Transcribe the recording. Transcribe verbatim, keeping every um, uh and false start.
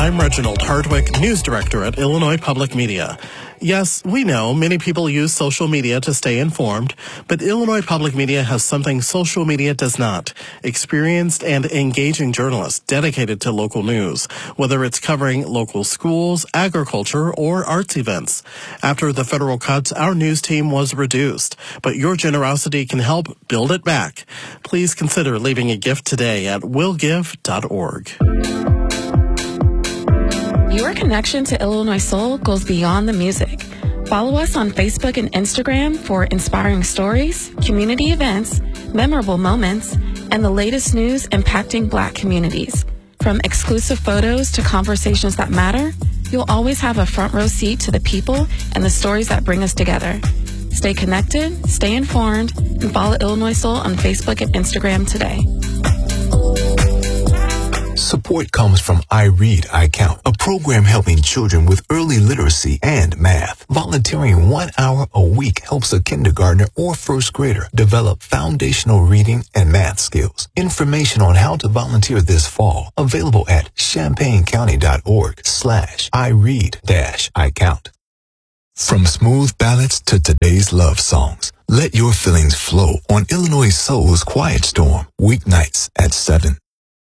I'm Reginald Hardwick, News Director at Illinois Public Media. Yes, we know many people use social media to stay informed, but Illinois Public Media has something social media does not. Experienced and engaging journalists dedicated to local news, whether it's covering local schools, agriculture, or arts events. After the federal cuts, our news team was reduced, but your generosity can help build it back. Please consider leaving a gift today at will give dot org. Your connection to Illinois Soul goes beyond the music. Follow us on Facebook and Instagram for inspiring stories, community events, memorable moments, and the latest news impacting Black communities. From exclusive photos to conversations that matter, you'll always have a front row seat to the people and the stories that bring us together. Stay connected, stay informed, and follow Illinois Soul on Facebook and Instagram today. Support comes from I Read, I Count, a program helping children with early literacy and math. Volunteering one hour a week helps a kindergartner or first grader develop foundational reading and math skills. Information on how to volunteer this fall available at champaigncounty.org slash I read dash I count. From smooth ballads to today's love songs, let your feelings flow on Illinois Soul's Quiet Storm, weeknights at seven.